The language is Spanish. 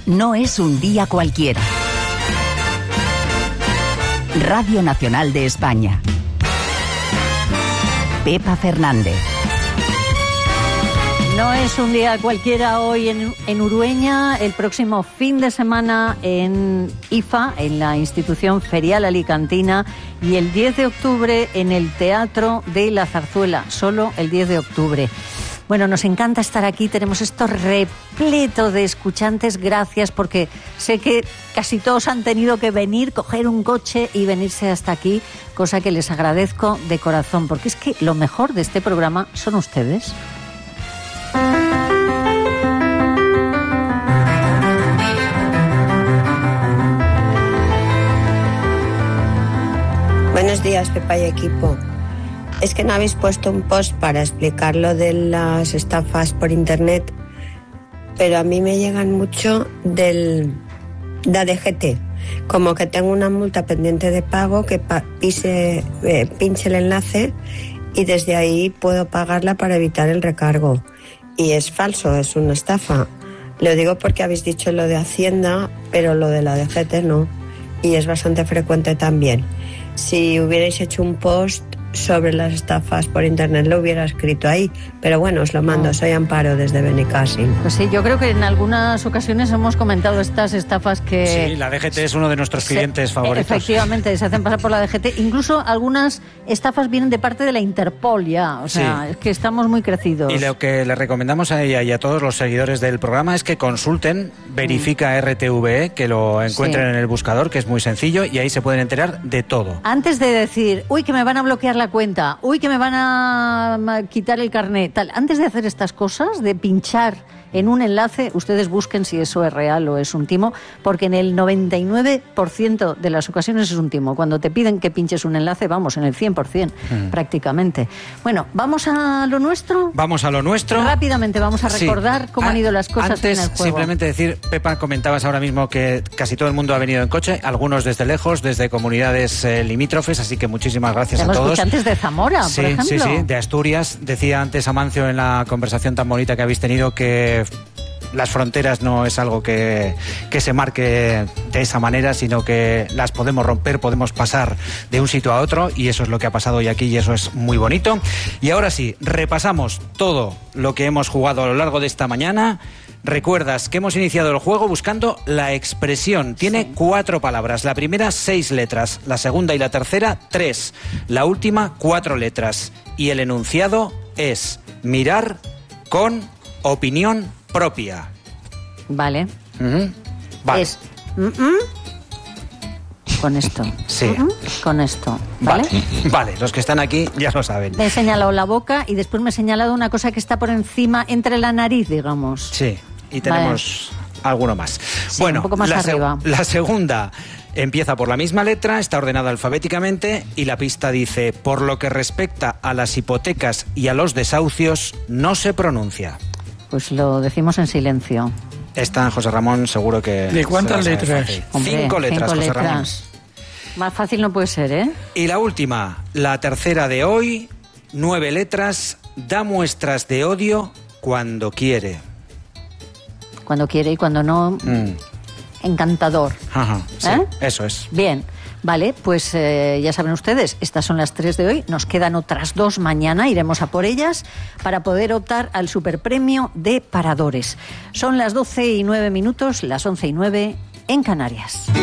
no es un día cualquiera. Radio Nacional de España. Pepa Fernández. No es un día cualquiera hoy en Urueña, el próximo fin de semana en IFA, en la Institución Ferial Alicantina, y el 10 de octubre en el Teatro de la Zarzuela, solo el 10 de octubre. Bueno, nos encanta estar aquí, tenemos esto repleto de escuchantes, gracias, porque sé que casi todos han tenido que venir, coger un coche y venirse hasta aquí, cosa que les agradezco de corazón, porque es que lo mejor de este programa son ustedes. Buenos días, Pepa y equipo. Es que no habéis puesto un post para explicar lo de las estafas por internet, pero a mí me llegan mucho de DGT. Como que tengo una multa pendiente de pago, que pinche el enlace y desde ahí puedo pagarla para evitar el recargo. Y es falso, es una estafa. Lo digo porque habéis dicho lo de Hacienda, pero lo de la DGT no. Y es bastante frecuente también. Si hubierais hecho un post sobre las estafas por internet, lo hubiera escrito ahí, pero bueno, os lo mando. Soy Amparo desde Benicàssim. Pues sí, yo creo que en algunas ocasiones hemos comentado estas estafas que... Sí, la DGT es uno de nuestros clientes favoritos. Efectivamente, se hacen pasar por la DGT. Incluso algunas estafas vienen de parte de la Interpol ya, o sea, es que estamos muy crecidos. Y lo que le recomendamos a ella y a todos los seguidores del programa es que consulten Verifica RTVE, que lo encuentren en el buscador, que es muy sencillo, y ahí se pueden enterar de todo. Antes de decir, uy, que me van a bloquear la cuenta, uy, que me van a quitar el carnet, tal. Antes de hacer estas cosas, de pinchar en un enlace, ustedes busquen si eso es real o es un timo, porque en el 99% de las ocasiones es un timo. Cuando te piden que pinches un enlace, vamos, en el 100% prácticamente. Bueno, ¿vamos a lo nuestro? Vamos a lo nuestro. Rápidamente vamos a recordar cómo han ido las cosas antes, en el juego. Simplemente decir, Pepa, comentabas ahora mismo que casi todo el mundo ha venido en coche, algunos desde lejos, desde comunidades limítrofes, así que muchísimas gracias a todos. Escuchantes de Zamora, por ejemplo. Sí, de Asturias. Decía antes Amancio en la conversación tan bonita que habéis tenido que las fronteras no es algo que se marque de esa manera, sino que las podemos romper, podemos pasar de un sitio a otro, y eso es lo que ha pasado hoy aquí y eso es muy bonito. Y ahora sí, repasamos todo lo que hemos jugado a lo largo de esta mañana. Recuerdas que hemos iniciado el juego buscando la expresión. Tiene 4 palabras. La primera 6 letras, la segunda y la tercera 3, la última 4 letras. Y el enunciado es mirar con opinión propia. Vale. Vale. Es con esto. Sí. Con esto. ¿Vale? Vale, los que están aquí ya lo saben. Me he señalado la boca y después me he señalado una cosa que está por encima, entre la nariz, digamos. Sí, y tenemos alguno más. Sí, bueno, un poco más arriba. La segunda empieza por la misma letra, está ordenada alfabéticamente y la pista dice: por lo que respecta a las hipotecas y a los desahucios, no se pronuncia. Pues lo decimos en silencio. Esta, José Ramón, seguro que... ¿De cuántas letras? Hombre, 5 letras, José letras. Ramón. Más fácil no puede ser, ¿eh? Y la última, la tercera de hoy, 9 letras, da muestras de odio cuando quiere. Cuando quiere y cuando no, encantador. Ajá, sí, ¿Eh? eso es. Bien, vale, pues ya saben ustedes, estas son las 3 de hoy, nos quedan otras 2 mañana, iremos a por ellas para poder optar al superpremio de Paradores. Son las 12:09, las 11:09 en Canarias.